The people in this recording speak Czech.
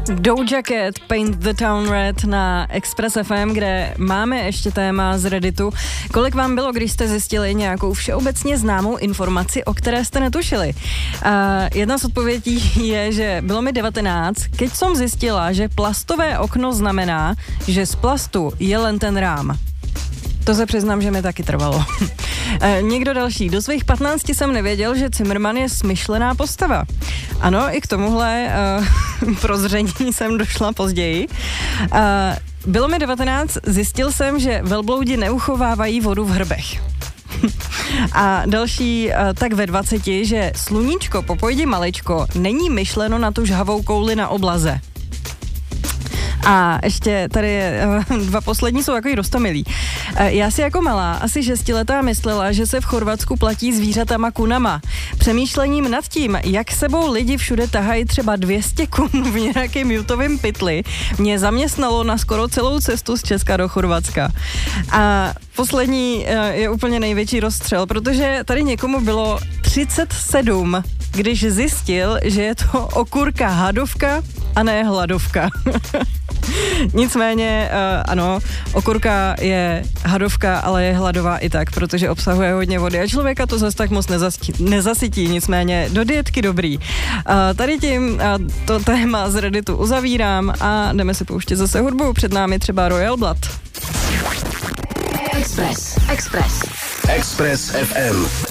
Doja Cat, Paint the Town Red na Express FM, kde máme ještě téma z Redditu. Kolik vám bylo, když jste zjistili nějakou všeobecně známou informaci, o které jste netušili? Jedna z odpovědí je, že bylo mi 19, keď jsem zjistila, že plastové okno znamená, že z plastu je len ten rám. To se přiznám, že mi taky trvalo. Někdo další. Do svých 15 jsem nevěděl, že Cimrman je smyšlená postava. Ano, i k tomuhle prozření jsem došla později. Bylo mi 19, zjistil jsem, že velbloudi neuchovávají vodu v hrbech. A další, tak ve 20, že sluníčko po pojdi maličko není myšleno na tu žhavou kouli na oblaze. A ještě tady dva poslední jsou takový roztomilí. Já si jako malá, asi 6letá myslela, že se v Chorvatsku platí zvířatama kunama. Přemýšlením nad tím, jak sebou lidi všude tahají třeba 200 kun v nějakém jutovém pytli, mě zaměstnalo na skoro celou cestu z Česka do Chorvatska. A poslední je úplně největší rozstřel, protože tady někomu bylo 37, když zjistil, že je to okurka hadovka a ne hladovka. Nicméně, ano, okurka je hadovka, ale je hladová i tak, protože obsahuje hodně vody a člověka to zase tak moc nezasytí, nicméně do dietky dobrý. Tady tím to téma z Redditu uzavírám a jdeme si pouštět zase hudbu, před námi třeba Royal Blood. Express FM.